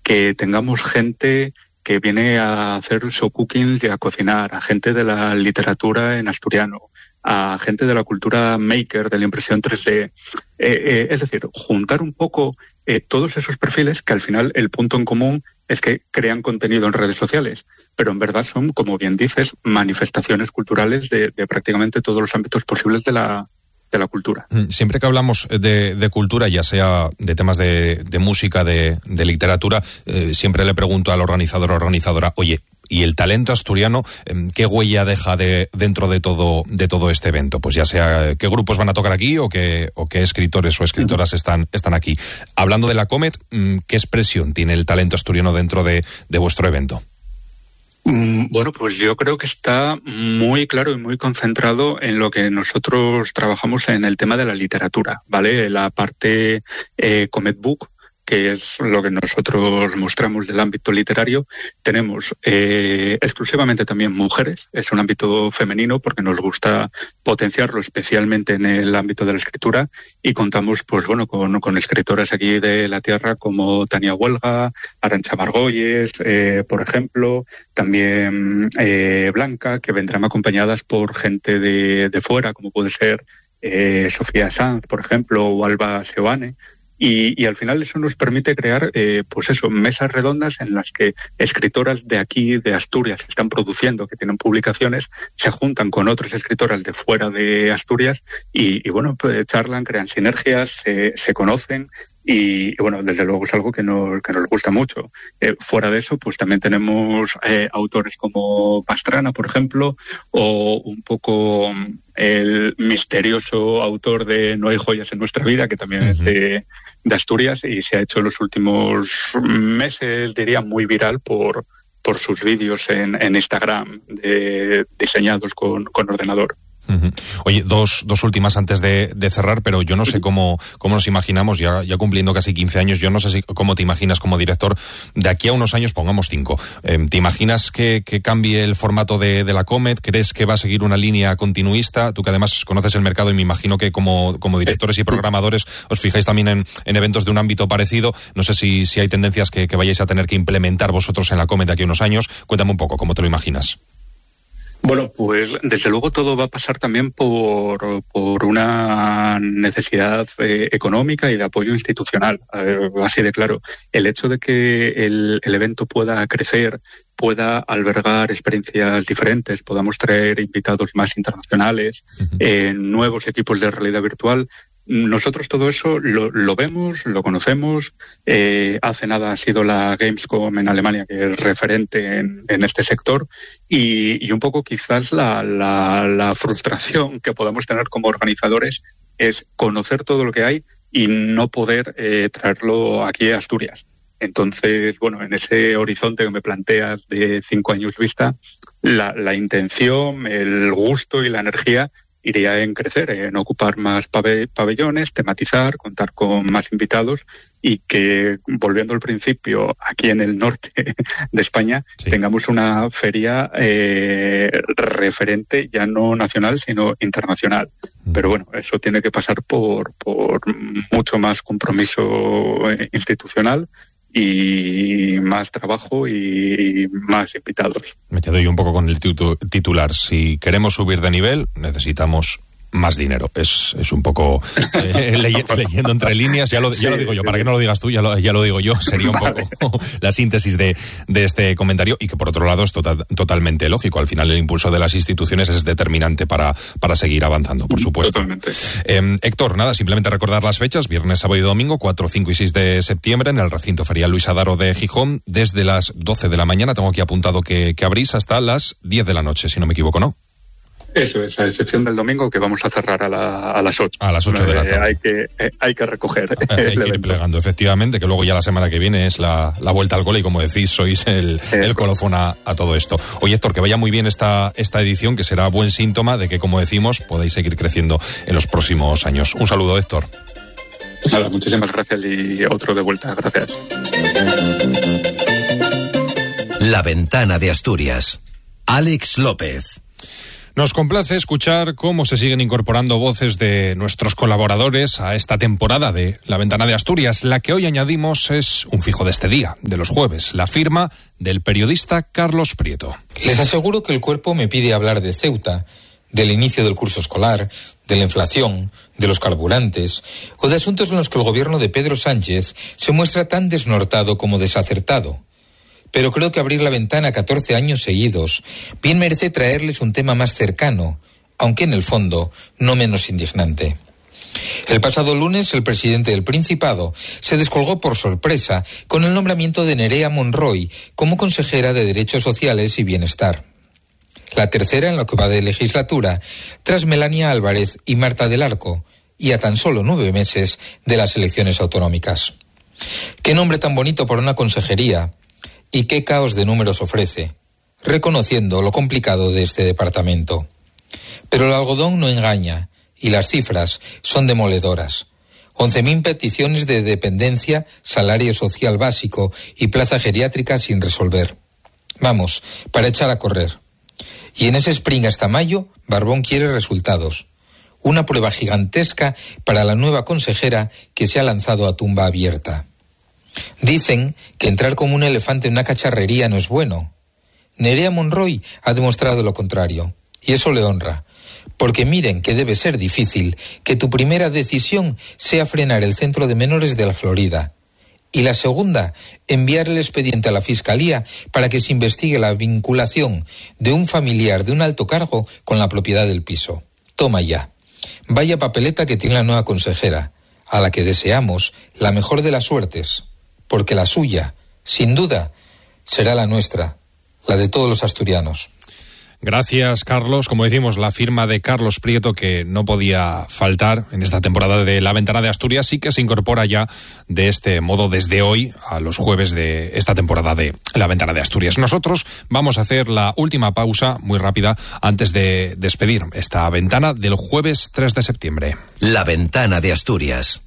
que tengamos gente que viene a hacer show cooking y a cocinar, a gente de la literatura en asturiano, a gente de la cultura maker, de la impresión 3D. Es decir, juntar un poco todos esos perfiles que al final el punto en común es que crean contenido en redes sociales, pero en verdad son, como bien dices, manifestaciones culturales de prácticamente todos los ámbitos posibles de la cultura. Siempre que hablamos de cultura, ya sea de temas de música, de literatura, siempre le pregunto al organizador o organizadora, oye, ¿y el talento asturiano qué huella deja dentro de todo este evento? Pues ya sea qué grupos van a tocar aquí o qué escritores o escritoras están aquí. Hablando de la Comet, ¿qué expresión tiene el talento asturiano dentro de vuestro evento? Bueno, pues yo creo que está muy claro y muy concentrado en lo que nosotros trabajamos en el tema de la literatura, ¿vale? La parte Comet Book, que es lo que nosotros mostramos del ámbito literario. Tenemos exclusivamente también mujeres, es un ámbito femenino porque nos gusta potenciarlo especialmente en el ámbito de la escritura, y contamos pues bueno con escritoras aquí de la tierra como Tania Huelga, Arantxa Margolles, por ejemplo, también Blanca, que vendrán acompañadas por gente de fuera, como puede ser Sofía Sanz, por ejemplo, o Alba Seoane. Y al final eso nos permite crear, mesas redondas en las que escritoras de aquí, de Asturias, que están produciendo, que tienen publicaciones, se juntan con otras escritoras de fuera de Asturias y bueno, pues charlan, crean sinergias, se conocen y bueno, desde luego es algo que nos gusta mucho. Fuera de eso, pues también tenemos autores como Pastrana, por ejemplo, o un poco el misterioso autor de No hay joyas en nuestra vida, que también es de Asturias y se ha hecho en los últimos meses, diría, muy viral por sus vídeos en Instagram diseñados con ordenador. Oye, dos últimas antes de cerrar, pero yo no sé cómo nos imaginamos, ya cumpliendo casi 15 años, yo no sé cómo te imaginas como director de aquí a unos años, pongamos 5. ¿Te imaginas que cambie el formato de la Comet? ¿Crees que va a seguir una línea continuista? Tú que además conoces el mercado y me imagino que como directores y programadores os fijáis también en eventos de un ámbito parecido. No sé si hay tendencias que vayáis a tener que implementar vosotros en la Comet de aquí a unos años. Cuéntame un poco, ¿cómo te lo imaginas? Bueno, pues desde luego todo va a pasar también por una necesidad económica y de apoyo institucional, así de claro. El hecho de que el evento pueda crecer, pueda albergar experiencias diferentes, podamos traer invitados más internacionales, nuevos equipos de realidad virtual. Nosotros todo eso lo vemos, lo conocemos. Hace nada ha sido la Gamescom en Alemania, que es referente en este sector, y un poco quizás la frustración que podamos tener como organizadores es conocer todo lo que hay y no poder traerlo aquí a Asturias. Entonces, bueno, en ese horizonte que me planteas de 5 años vista, la intención, el gusto y la energía iría en crecer, en ocupar más pabellones, tematizar, contar con más invitados y que, volviendo al principio, aquí en el norte de España, tengamos una feria referente ya no nacional, sino internacional. Pero bueno, eso tiene que pasar por mucho más compromiso institucional y más trabajo y más invitados. Me quedo yo un poco con el titular. Si queremos subir de nivel, necesitamos más dinero. Es un poco leyendo entre líneas, ya lo digo yo, para que no lo digas tú, ya lo digo yo, sería un poco la síntesis de este comentario, y que por otro lado es totalmente lógico. Al final el impulso de las instituciones es determinante para seguir avanzando, por supuesto. Totalmente. Héctor, nada, simplemente recordar las fechas: viernes, sábado y domingo, 4, 5 y 6 de septiembre, en el recinto ferial Luis Adaro de Gijón, desde las 12 de la mañana, tengo aquí apuntado que abrís, hasta las 10 de la noche, si no me equivoco, ¿no? Eso es, a excepción del domingo, que vamos a cerrar a las 8. A las 8 de la tarde. Hay que recoger hay que ir plegando, efectivamente, que luego ya la semana que viene es la vuelta al cole, y como decís, sois el colofón a todo esto. Oye, Héctor, que vaya muy bien esta edición, que será buen síntoma de que, como decimos, podáis seguir creciendo en los próximos años. Un saludo, Héctor. Nada, muchísimas gracias, y otro de vuelta. Gracias. La Ventana de Asturias. Alex López. Nos complace escuchar cómo se siguen incorporando voces de nuestros colaboradores a esta temporada de La Ventana de Asturias. La que hoy añadimos es un fijo de este día, de los jueves, la firma del periodista Carlos Prieto. Les aseguro que el cuerpo me pide hablar de Ceuta, del inicio del curso escolar, de la inflación, de los carburantes o de asuntos en los que el gobierno de Pedro Sánchez se muestra tan desnortado como desacertado. Pero creo que abrir la ventana 14 años seguidos bien merece traerles un tema más cercano, aunque en el fondo no menos indignante. El pasado lunes, el presidente del Principado se descolgó por sorpresa con el nombramiento de Nerea Monroy como consejera de Derechos Sociales y Bienestar. La tercera en lo que va de legislatura, tras Melania Álvarez y Marta del Arco, y a tan solo 9 meses de las elecciones autonómicas. Qué nombre tan bonito para una consejería. Y qué caos de números ofrece, reconociendo lo complicado de este departamento. Pero el algodón no engaña, y las cifras son demoledoras. 11.000 peticiones de dependencia, salario social básico y plaza geriátrica sin resolver. Vamos, para echar a correr. Y en ese sprint hasta mayo, Barbón quiere resultados. Una prueba gigantesca para la nueva consejera que se ha lanzado a tumba abierta. Dicen que entrar como un elefante en una cacharrería no es bueno. Nerea Monroy ha demostrado lo contrario, y eso le honra, porque miren que debe ser difícil que tu primera decisión sea frenar el centro de menores de la Florida, y la segunda, enviar el expediente a la Fiscalía para que se investigue la vinculación de un familiar de un alto cargo con la propiedad del piso. Toma ya. Vaya papeleta que tiene la nueva consejera, a la que deseamos la mejor de las suertes. Porque la suya, sin duda, será la nuestra, la de todos los asturianos. Gracias, Carlos. Como decimos, la firma de Carlos Prieto, que no podía faltar en esta temporada de La Ventana de Asturias, sí que se incorpora ya de este modo desde hoy a los jueves de esta temporada de La Ventana de Asturias. Nosotros vamos a hacer la última pausa, muy rápida, antes de despedir esta ventana del jueves 3 de septiembre. La Ventana de Asturias.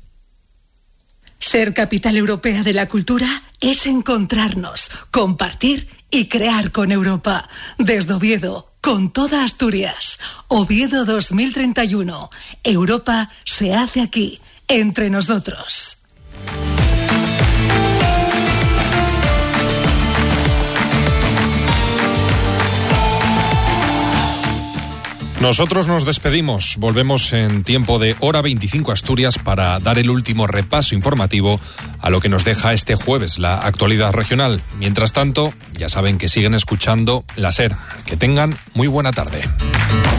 Ser capital europea de la cultura es encontrarnos, compartir y crear con Europa. Desde Oviedo, con toda Asturias. Oviedo 2031. Europa se hace aquí, entre nosotros. Nosotros nos despedimos, volvemos en tiempo de hora 25 Asturias para dar el último repaso informativo a lo que nos deja este jueves la actualidad regional. Mientras tanto, ya saben que siguen escuchando la SER. Que tengan muy buena tarde.